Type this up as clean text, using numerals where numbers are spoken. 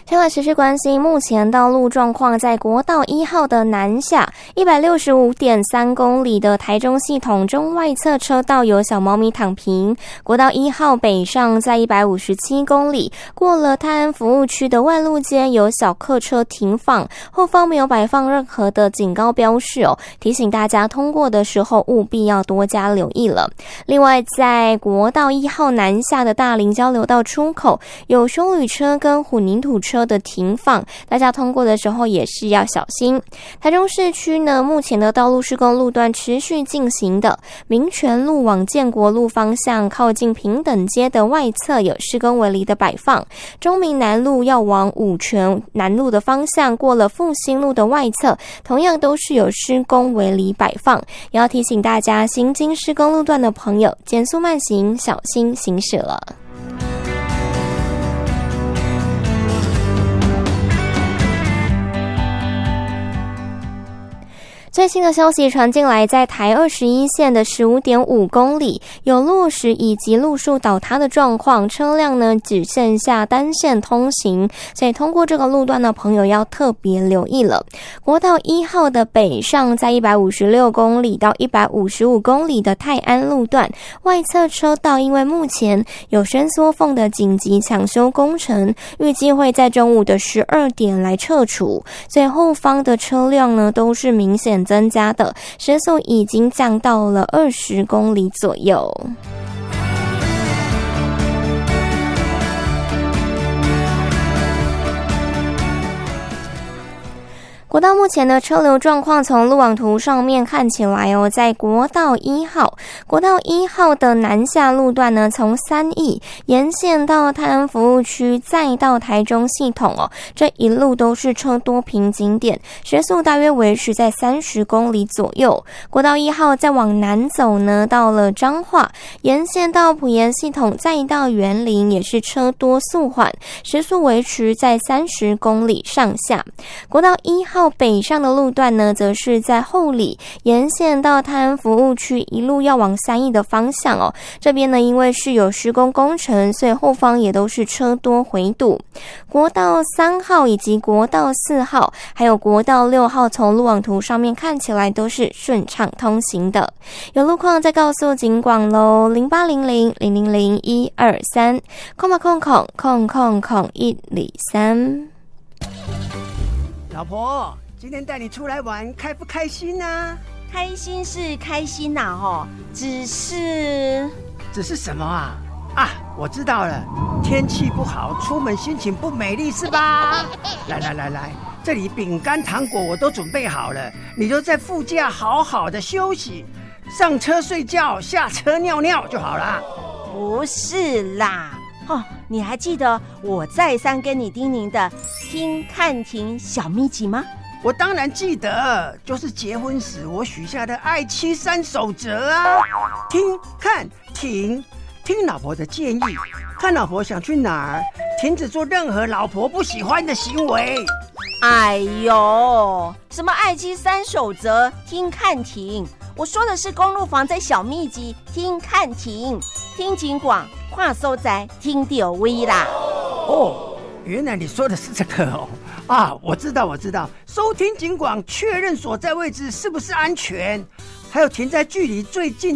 先来持续关心目前道路状况，在国道1号的南下 165.3 公里的台中系统中外侧车道有小猫咪躺平，国道1号北上在157公里过了泰安服务区的万路街有小客车停放，后方没有摆放任何的警告标示提醒大家通过的时候务必要多加留意了。另外在国道1号南下的大林交流道出口有休旅车跟混凝土车的停放，大家通过的时候也是要小心。台中市区呢，目前的道路施工路段持续进行的民权路往建国路方向靠近平等街的外侧有施工围篱的摆放，中民南路要往五权南路的方向过了复兴路的外侧同样都是有施工围篱摆放，也要提醒大家行经施工路段的朋友减速慢行，小心行驶了。最新的消息传进来，在台21线的 15.5 公里有落石以及路树倒塌的状况，车辆呢只剩下单线通行，所以通过这个路段的朋友要特别留意了。国道1号的北上在156公里到155公里的泰安路段外侧车道，因为目前有伸缩缝的紧急抢修工程，预计会在中午的12点来撤除，所以后方的车辆呢都是明显增加的，时速已经降到了20公里左右。国道目前的车流状况，从路网图上面看起来在国道1号的南下路段呢，从三义沿线到泰安服务区，再到台中系统这一路都是车多瓶颈点，时速大约维持在30公里左右。国道1号再往南走呢，到了彰化，沿线到埔盐系统，再到员林也是车多速缓，时速维持在30公里上下。国道1号北上的路段呢，则是在后里沿线到泰安服务区，一路要往三义的方向这边呢，因为是有施工工程，所以后方也都是车多回堵。国道3号以及国道4号还有国道6号，从路网图上面看起来都是顺畅通行的。有路况再告诉警广咯，0800000123，000000103。 老婆，今天带你出来玩，开不开心啊？ 开心是开心呐，只是什么啊？啊，我知道了，天气不好，出门心情不美丽是吧？来，这里饼干糖果我都准备好了，你就在副驾好好的休息，上车睡觉，下车尿尿就好了。 不是啦。你还记得我再三跟你叮咛的听看停小秘籍吗？ 我当然记得，就是结婚时我许下的爱妻3守则啊。听看停，听老婆的建议，看老婆想去哪儿，停止做任何老婆不喜欢的行为。 哎呦，什么爱妻3守则，听看停，我说的是公路防灾小秘籍，听看停，听警广跨收宅，听到位啦。 原来你说的是这个我知道，收听警广，确认所在位置是不是安全，还有停在距离最近